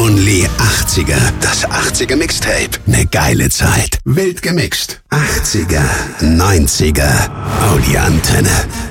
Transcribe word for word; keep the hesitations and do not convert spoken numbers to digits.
Only achtziger. Das achtziger Mixtape. Ne geile Zeit. Wild gemixt. achtziger, neunziger. Oh, die Antenne.